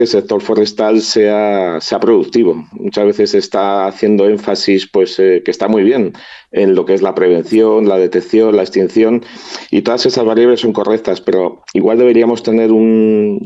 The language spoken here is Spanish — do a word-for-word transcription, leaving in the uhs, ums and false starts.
el sector forestal sea, sea productivo. Muchas veces se está haciendo énfasis, pues, eh, que está muy bien en lo que es la prevención, la detección, la extinción, y todas esas variables son correctas, pero igual deberíamos tener un,